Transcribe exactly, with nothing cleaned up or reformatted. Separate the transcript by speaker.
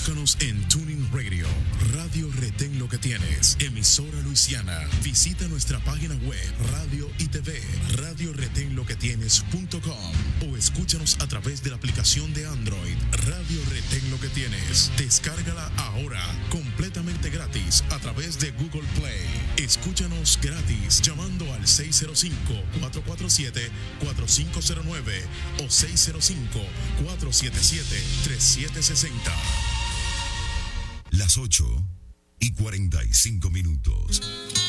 Speaker 1: Búscanos en Tuning Radio, Radio Retén Lo Que Tienes, emisora Luisiana. Visita nuestra página web, radio y tv, radio retén lo que tienes punto com, o escúchanos a través de la aplicación de Android, Radio Retén Lo Que Tienes. Descárgala ahora, completamente gratis, a través de Google Play. Escúchanos gratis llamando al seis cero cinco, cuatro cuatro siete, cuatro cinco cero nueve o seis cero cinco, cuatro siete siete, tres siete seis cero.
Speaker 2: Las ocho y cuarenta y cinco minutos.